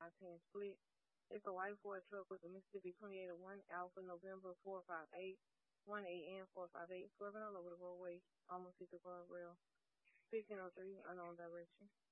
510 split. It's a white Ford truck with a Mississippi 2801 Alpha November 458, 1 a.m. 458, swerving all over the roadway, almost hit the guardrail. 1503, unknown direction.